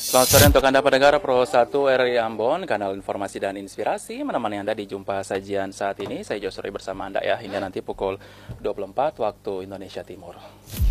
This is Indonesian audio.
Selamat sore untuk Anda pendengar Pro 1 RRI Ambon, kanal informasi dan inspirasi menemani Anda di jumpa sajian saat ini. Saya Josuri bersama Anda ya, hingga nanti pukul 24 waktu Indonesia Timur.